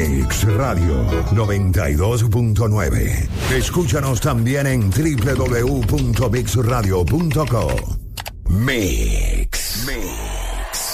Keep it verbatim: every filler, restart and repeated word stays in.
Mix Radio noventa y dos punto nueve. Escúchanos también en doble u doble u doble u punto mix radio punto co. Mix. Mix.